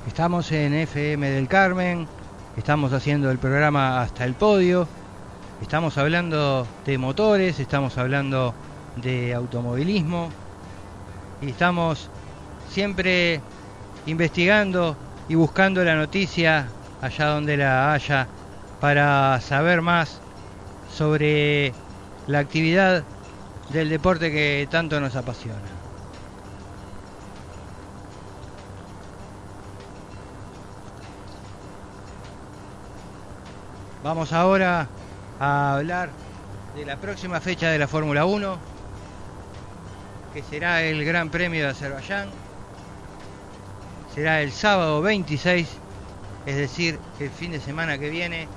Estamos en FM del Carmen, estamos haciendo el programa Hasta el Podio, estamos hablando de motores, estamos hablando de automovilismo y estamos siempre investigando y buscando la noticia allá donde la haya para saber más sobre la actividad del deporte que tanto nos apasiona. Vamos ahora a hablar de la próxima fecha de la Fórmula 1, que será el Gran Premio de Azerbaiyán. Será el sábado 26, es decir, el fin de semana que viene.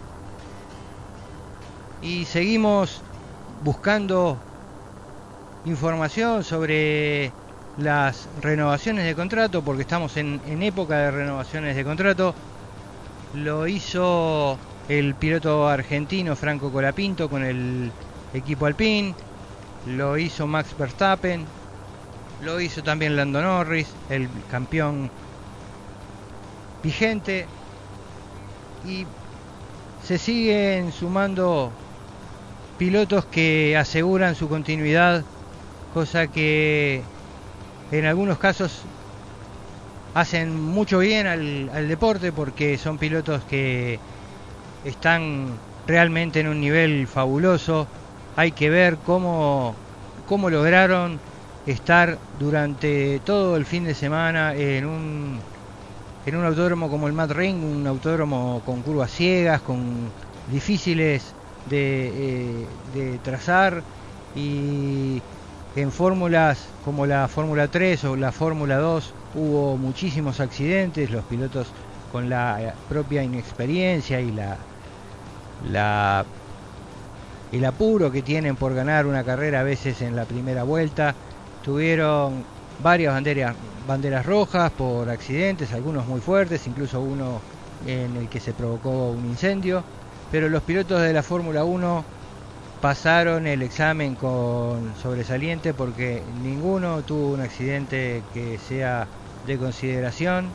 Y seguimos buscando información sobre las renovaciones de contrato, porque estamos en época de renovaciones de contrato. Lo hizo el piloto argentino Franco Colapinto con el equipo Alpine, lo hizo Max Verstappen, lo hizo también Lando Norris, el campeón vigente, y se siguen sumando pilotos que aseguran su continuidad, cosa que en algunos casos hacen mucho bien al deporte, porque son pilotos que están realmente en un nivel fabuloso. Hay que ver cómo lograron estar durante todo el fin de semana en un autódromo como el Matt Ring, un autódromo con curvas ciegas, con difíciles de trazar, y en fórmulas como la Fórmula 3 o la Fórmula 2 hubo muchísimos accidentes, los pilotos con la propia inexperiencia y el apuro que tienen por ganar una carrera a veces en la primera vuelta, tuvieron varias banderas rojas por accidentes, algunos muy fuertes, incluso uno en el que se provocó un incendio, pero los pilotos de la Fórmula 1 pasaron el examen con sobresaliente, porque ninguno tuvo un accidente que sea de consideración,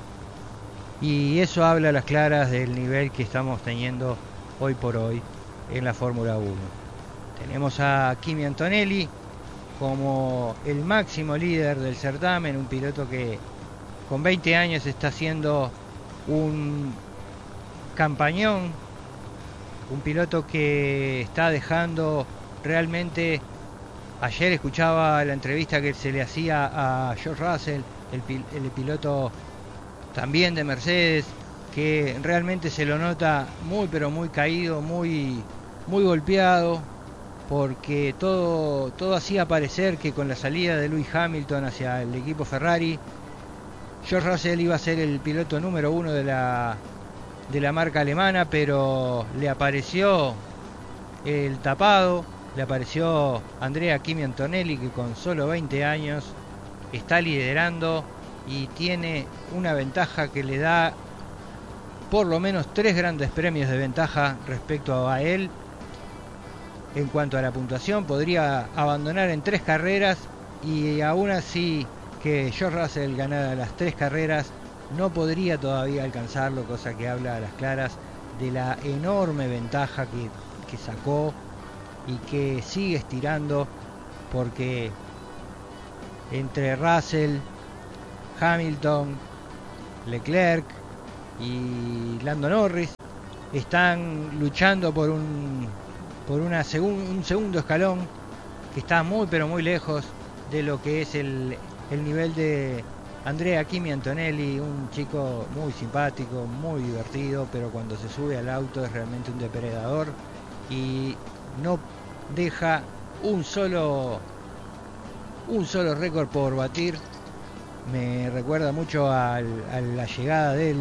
y eso habla a las claras del nivel que estamos teniendo hoy por hoy en la Fórmula 1. Tenemos a Kimi Antonelli como el máximo líder del certamen, un piloto que con 20 años está haciendo un campañón, un piloto que está dejando realmente. Ayer escuchaba la entrevista que se le hacía a George Russell, el piloto también de Mercedes, que realmente se lo nota muy pero muy caído, muy golpeado, porque todo hacía parecer que con la salida de Lewis Hamilton hacia el equipo Ferrari, George Russell iba a ser el piloto número 1 de la marca alemana, pero le apareció el tapado, le apareció Andrea Kimi Antonelli, que con solo 20 años está liderando y tiene una ventaja que le da por lo menos 3 grandes premios de ventaja respecto a él. En cuanto a la puntuación, podría abandonar en 3 carreras, y aún así que George Russell ganara las 3 carreras no podría todavía alcanzarlo, cosa que habla a las claras de la enorme ventaja que sacó y que sigue estirando, porque entre Russell, Hamilton, Leclerc y Lando Norris están luchando por un segundo escalón que está muy pero muy lejos de lo que es el nivel de Andrea Kimi Antonelli, un chico muy simpático, muy divertido, pero cuando se sube al auto es realmente un depredador y no deja un solo récord por batir. Me recuerda mucho a la llegada de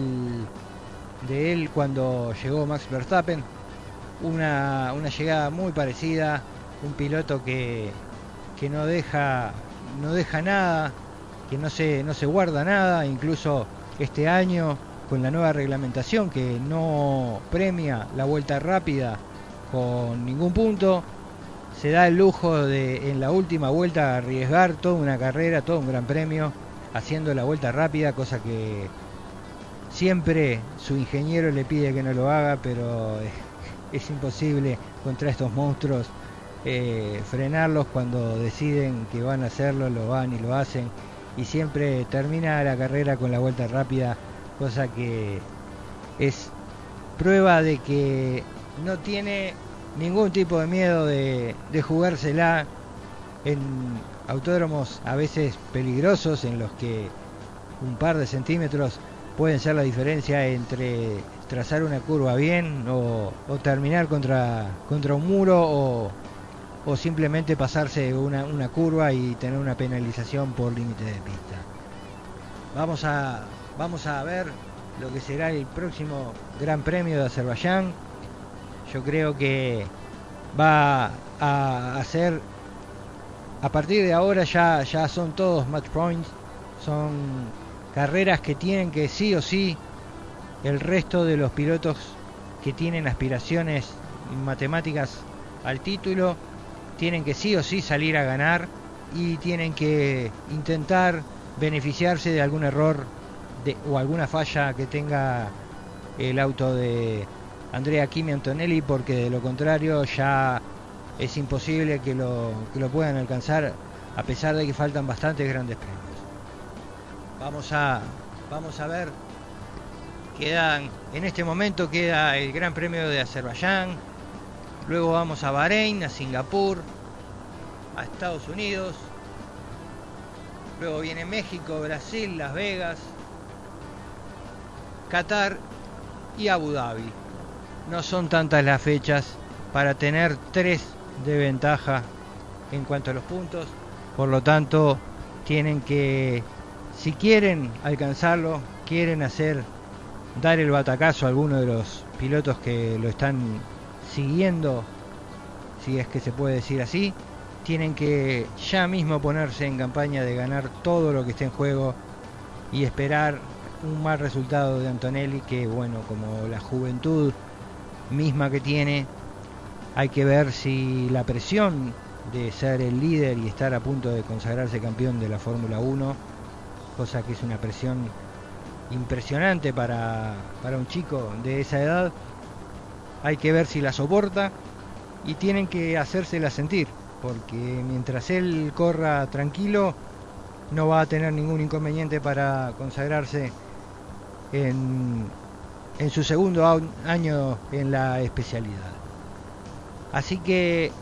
él cuando llegó Max Verstappen, una llegada muy parecida, un piloto que no deja nada, que no se guarda nada. Incluso este año, con la nueva reglamentación que no premia la vuelta rápida con ningún punto, se da el lujo de en la última vuelta arriesgar toda una carrera, todo un gran premio, haciendo la vuelta rápida, cosa que siempre su ingeniero le pide que no lo haga, pero es imposible contra estos monstruos frenarlos. Cuando deciden que van a hacerlo, lo van y lo hacen, y siempre termina la carrera con la vuelta rápida, cosa que es prueba de que no tiene ningún tipo de miedo de jugársela en autódromos a veces peligrosos, en los que un par de centímetros pueden ser la diferencia entre trazar una curva bien o terminar contra un muro, o simplemente pasarse una curva y tener una penalización por límite de pista. Vamos a ver lo que será el próximo Gran Premio de Azerbaiyán. Yo creo que va a ser, a partir de ahora ya son todos match points, son carreras que tienen que sí o sí el resto de los pilotos que tienen aspiraciones matemáticas al título tienen que sí o sí salir a ganar, y tienen que intentar beneficiarse de algún error o alguna falla que tenga el auto de Andrea Kimi Antonelli, porque de lo contrario ya es imposible que lo puedan alcanzar, a pesar de que faltan bastantes grandes premios. Vamos a ver. En este momento queda el Gran Premio de Azerbaiyán. Luego vamos a Bahrein, a Singapur, a Estados Unidos. Luego viene México, Brasil, Las Vegas, Qatar y Abu Dhabi. No son tantas las fechas para tener 3 de ventaja en cuanto a los puntos. Por lo tanto, tienen que, si quieren alcanzarlo, quieren dar el batacazo a alguno de los pilotos que lo están siguiendo, si es que se puede decir así, tienen que ya mismo ponerse en campaña de ganar todo lo que esté en juego y esperar un mal resultado de Antonelli, que bueno, como la juventud misma que tiene, hay que ver si la presión de ser el líder y estar a punto de consagrarse campeón de la Fórmula 1, cosa que es una presión impresionante para un chico de esa edad, hay que ver si la soporta, y tienen que hacérsela sentir, porque mientras él corra tranquilo no va a tener ningún inconveniente para consagrarse en su segundo año en la especialidad. Así que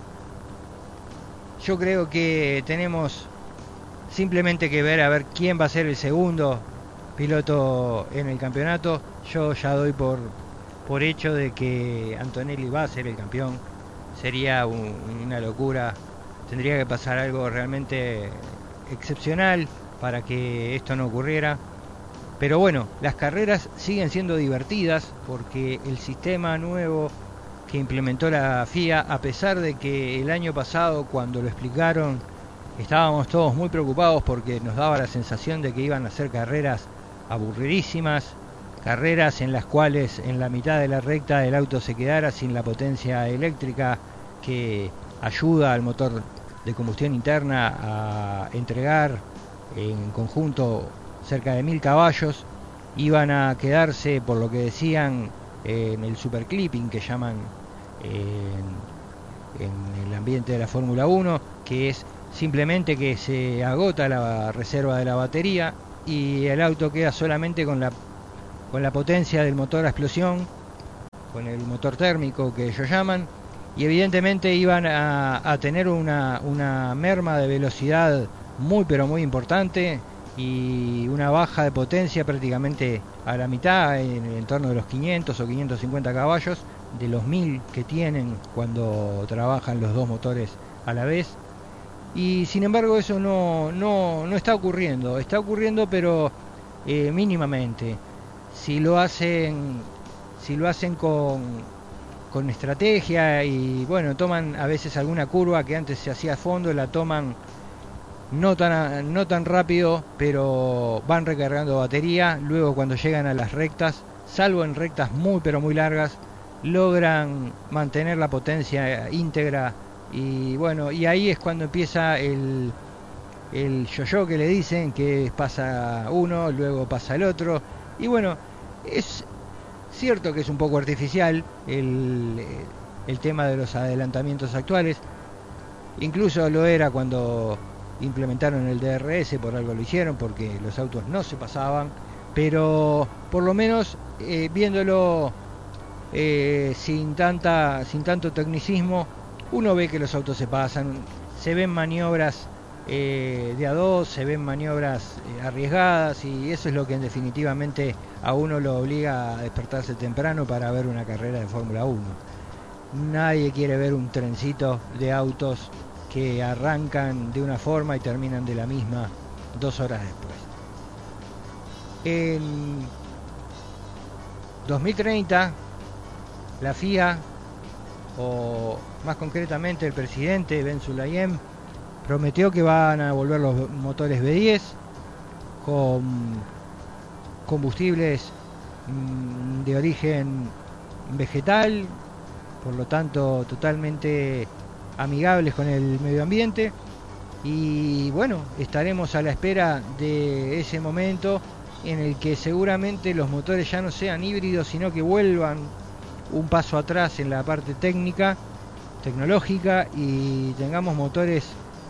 yo creo que tenemos simplemente que ver a ver quién va a ser el segundo piloto en el campeonato. Yo ya doy por hecho de que Antonelli va a ser el campeón. Sería una locura, tendría que pasar algo realmente excepcional para que esto no ocurriera. Pero bueno, las carreras siguen siendo divertidas, porque el sistema nuevo que implementó la FIA, a pesar de que el año pasado, cuando lo explicaron, estábamos todos muy preocupados porque nos daba la sensación de que iban a ser carreras aburridísimas, carreras en las cuales en la mitad de la recta el auto se quedara sin la potencia eléctrica que ayuda al motor de combustión interna a entregar en conjunto cerca de 1000 caballos. Iban a quedarse, por lo que decían, en el superclipping que llaman en el ambiente de la Fórmula 1, que es simplemente que se agota la reserva de la batería y el auto queda solamente con la potencia del motor a explosión, con el motor térmico que ellos llaman, y evidentemente iban a tener una merma de velocidad muy pero muy importante, y una baja de potencia prácticamente a la mitad, en el entorno de los 500 o 550 caballos, de los 1000 que tienen cuando trabajan los dos motores a la vez. Y sin embargo eso no está ocurriendo pero mínimamente. Si lo hacen con estrategia, y bueno, toman a veces alguna curva que antes se hacía a fondo, la toman no tan rápido, pero van recargando batería. Luego, cuando llegan a las rectas, salvo en rectas muy pero muy largas, logran mantener la potencia íntegra, y bueno, y ahí es cuando empieza el yo-yo que le dicen, que pasa uno, luego pasa el otro, y bueno, Es cierto que es un poco artificial el tema de los adelantamientos actuales. Incluso lo era cuando implementaron el DRS, por algo lo hicieron, porque los autos no se pasaban. Pero por lo menos viéndolo sin tanto tecnicismo, uno ve que los autos se pasan, se ven maniobras de a dos, se ven maniobras arriesgadas, y eso es lo que definitivamente a uno lo obliga a despertarse temprano para ver una carrera de Fórmula 1. Nadie quiere ver un trencito de autos que arrancan de una forma y terminan de la misma 2 horas después. En 2030 la FIA, o más concretamente el presidente Ben Sulayem, prometió que van a volver los motores V10 con combustibles de origen vegetal, por lo tanto totalmente amigables con el medio ambiente. Y bueno, estaremos a la espera de ese momento en el que seguramente los motores ya no sean híbridos, sino que vuelvan un paso atrás en la parte tecnológica, y tengamos motores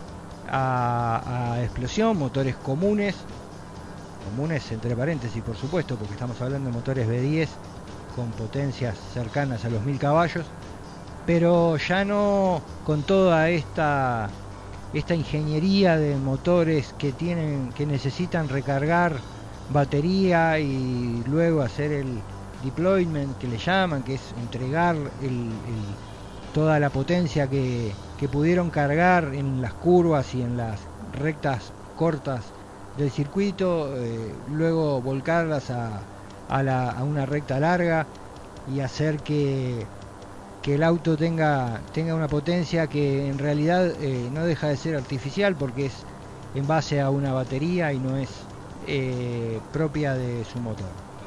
a explosión, motores comunes entre paréntesis, por supuesto, porque estamos hablando de motores V10 con potencias cercanas a los 1000 caballos, pero ya no con toda esta ingeniería de motores que necesitan recargar batería y luego hacer el deployment, que le llaman, que es entregar toda la potencia que pudieron cargar en las curvas y en las rectas cortas del circuito, luego volcarlas a una recta larga y hacer que el auto tenga una potencia que en realidad no deja de ser artificial, porque es en base a una batería y no es propia de su motor.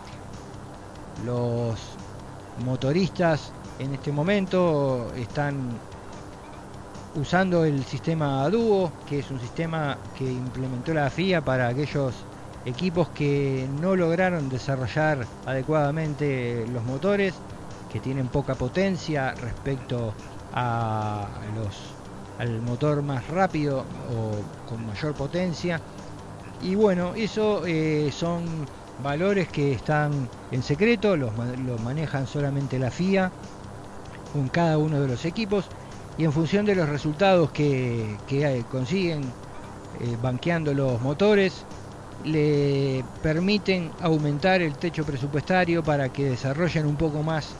Los motoristas en este momento están usando el sistema Duo, que es un sistema que implementó la FIA para aquellos equipos que no lograron desarrollar adecuadamente los motores, que tienen poca potencia respecto al motor más rápido o con mayor potencia. Y bueno, eso son valores que están en secreto, los manejan solamente la FIA con cada uno de los equipos, y en función de los resultados que consiguen banqueando los motores, le permiten aumentar el techo presupuestario para que desarrollen un poco más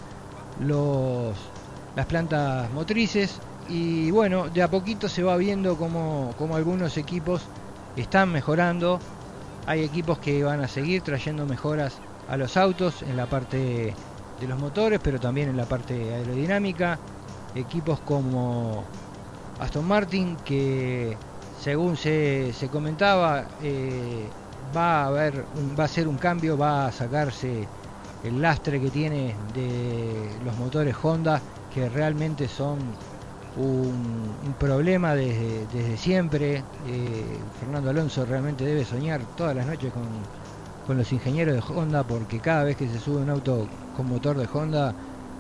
las plantas motrices. Y bueno, de a poquito se va viendo como algunos equipos están mejorando. Hay equipos que van a seguir trayendo mejoras a los autos en la parte de los motores, pero también en la parte aerodinámica. Equipos como Aston Martin, que según se comentaba, va a ser un cambio, va a sacarse el lastre que tiene de los motores Honda, que realmente son un problema desde siempre. Fernando Alonso realmente debe soñar todas las noches con los ingenieros de Honda, porque cada vez que se sube un auto con motor de Honda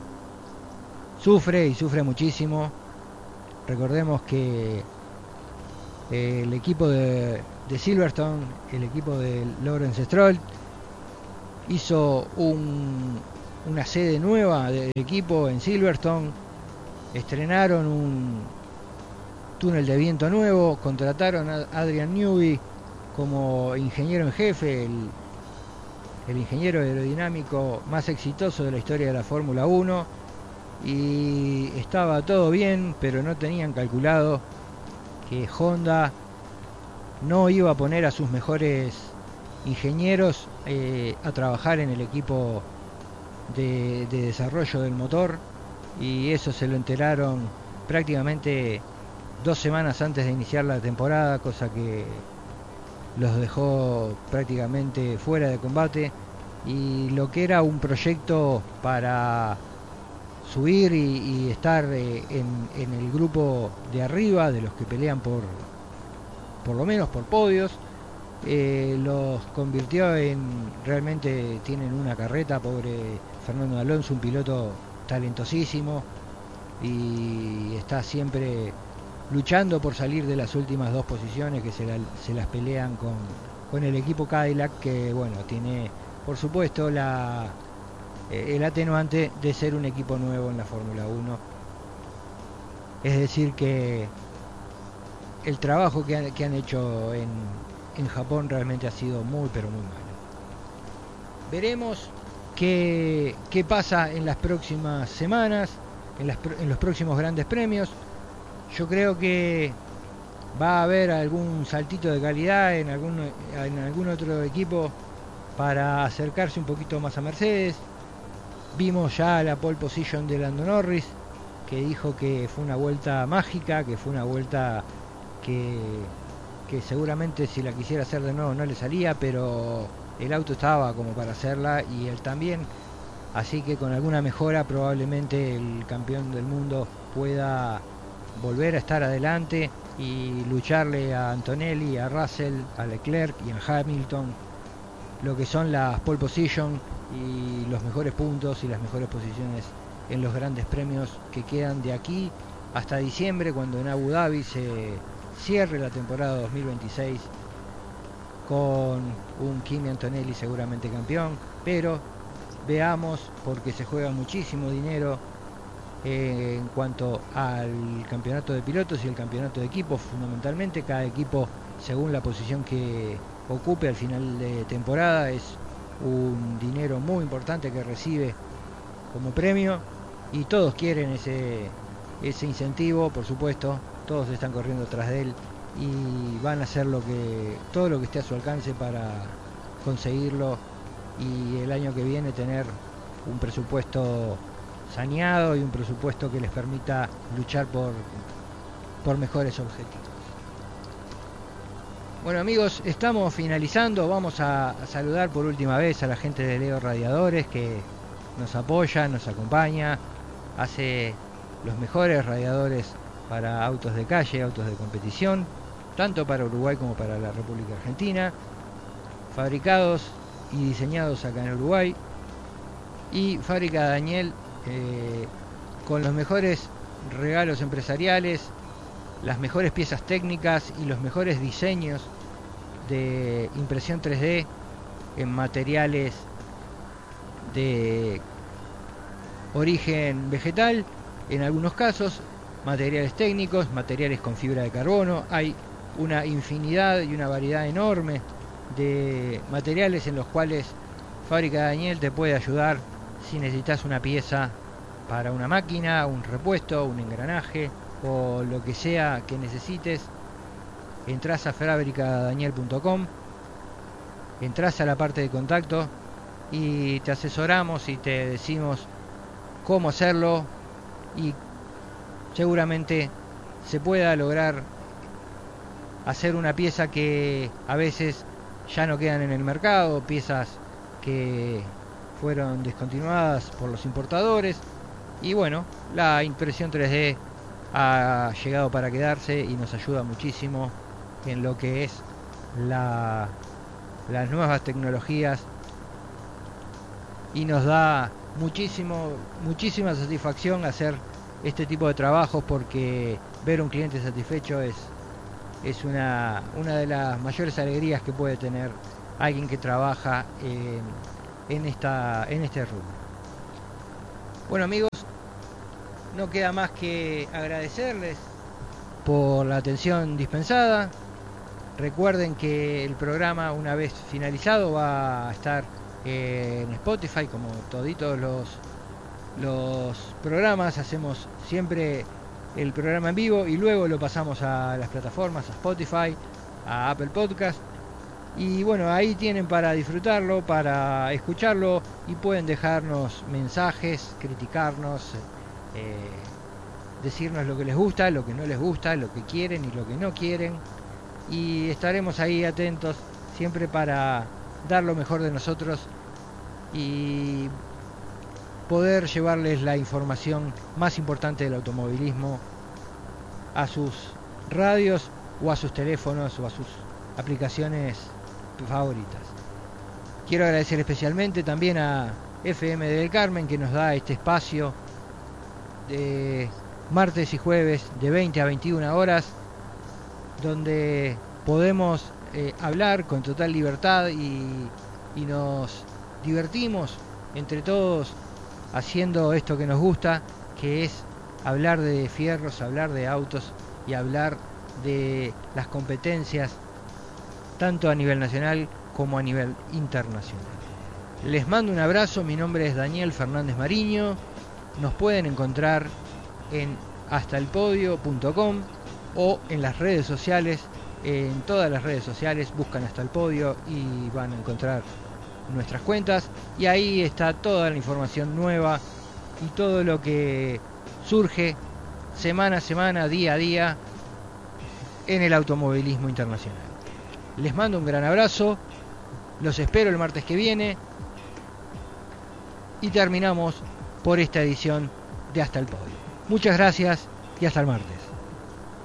sufre muchísimo. Recordemos que el equipo de Silverstone, el equipo de Lawrence Stroll, hizo una sede nueva del equipo en Silverstone, estrenaron un túnel de viento nuevo, contrataron a Adrian Newey como ingeniero en jefe, el ingeniero aerodinámico más exitoso de la historia de la Fórmula 1, y estaba todo bien, pero no tenían calculado que Honda no iba a poner a sus mejores ingenieros a trabajar en el equipo de desarrollo del motor, y eso se lo enteraron prácticamente 2 semanas antes de iniciar la temporada, cosa que los dejó prácticamente fuera de combate. Y lo que era un proyecto para subir y estar en el grupo de arriba, de los que pelean por lo menos por podios, los convirtió en, realmente tienen una carreta, pobre Fernando Alonso, un piloto talentosísimo y está siempre luchando por salir de las últimas dos posiciones que se las pelean con el equipo Cadillac, que bueno, tiene por supuesto el atenuante de ser un equipo nuevo en la Fórmula 1. Es decir que el trabajo que han hecho en Japón realmente ha sido muy pero muy malo. Veremos qué pasa en las próximas semanas, en los próximos grandes premios. Yo creo que va a haber algún saltito de calidad en algún otro equipo para acercarse un poquito más a Mercedes. Vimos ya la pole position de Lando Norris, que dijo que fue una vuelta mágica, que fue una vuelta que seguramente si la quisiera hacer de nuevo no le salía, pero el auto estaba como para hacerla y él también. Así que con alguna mejora probablemente el campeón del mundo pueda volver a estar adelante y lucharle a Antonelli, a Russell, a Leclerc y a Hamilton lo que son las pole position y los mejores puntos y las mejores posiciones en los grandes premios que quedan de aquí hasta diciembre, cuando en Abu Dhabi se cierre la temporada 2026 con un Kimi Antonelli seguramente campeón. Pero veamos, porque se juega muchísimo dinero en cuanto al campeonato de pilotos y el campeonato de equipos. Fundamentalmente cada equipo, según la posición que ocupe al final de temporada, es un dinero muy importante que recibe como premio y todos quieren ese incentivo, por supuesto. Todos están corriendo tras de él y van a hacer todo lo que esté a su alcance para conseguirlo, y el año que viene tener un presupuesto saneado y un presupuesto que les permita luchar por mejores objetivos. Bueno amigos, estamos finalizando. Vamos a saludar por última vez a la gente de Leo Radiadores, que nos apoya, nos acompaña, hace los mejores radiadores para autos de calle, autos de competición, tanto para Uruguay como para la República Argentina, fabricados y diseñados acá en Uruguay. Y Fábrica Daniel, con los mejores regalos empresariales, las mejores piezas técnicas y los mejores diseños de impresión 3D en materiales de origen vegetal, en algunos casos materiales técnicos, materiales con fibra de carbono. Hay una infinidad y una variedad enorme de materiales en los cuales Fábrica Daniel te puede ayudar si necesitas una pieza para una máquina, un repuesto, un engranaje o lo que sea que necesites. Entras a fabricadaniel.com, entras a la parte de contacto y te asesoramos y te decimos cómo hacerlo, y seguramente se pueda lograr hacer una pieza que a veces ya no quedan en el mercado, piezas que fueron descontinuadas por los importadores. Y bueno, la impresión 3D ha llegado para quedarse y nos ayuda muchísimo en lo que es las nuevas tecnologías, y nos da muchísima satisfacción hacer este tipo de trabajos, porque ver un cliente satisfecho es una de las mayores alegrías que puede tener alguien que trabaja en este rubro. Bueno amigos, no queda más que agradecerles por la atención dispensada. Recuerden que el programa, una vez finalizado, va a estar en Spotify como toditos los programas. Hacemos siempre el programa en vivo y luego lo pasamos a las plataformas, a Spotify, a Apple Podcast. Y bueno, ahí tienen para disfrutarlo, para escucharlo, y pueden dejarnos mensajes, criticarnos, decirnos lo que les gusta, lo que no les gusta, lo que quieren y lo que no quieren, y estaremos ahí atentos siempre para dar lo mejor de nosotros y poder llevarles la información más importante del automovilismo a sus radios o a sus teléfonos o a sus aplicaciones favoritas. Quiero agradecer especialmente también a FM del Carmen, que nos da este espacio de martes y jueves de 20 a 21 horas, donde podemos hablar con total libertad y nos divertimos entre todos haciendo esto que nos gusta, que es hablar de fierros, hablar de autos y hablar de las competencias tanto a nivel nacional como a nivel internacional. Les mando un abrazo, mi nombre es Daniel Fernández Mariño, nos pueden encontrar en hastaelpodio.com o en las redes sociales, en todas las redes sociales buscan Hasta el Podio y van a encontrar nuestras cuentas, y ahí está toda la información nueva y todo lo que surge semana a semana, día a día en el automovilismo internacional. Les mando un gran abrazo, los espero el martes que viene y terminamos por esta edición de Hasta el Podio. Muchas gracias y hasta el martes.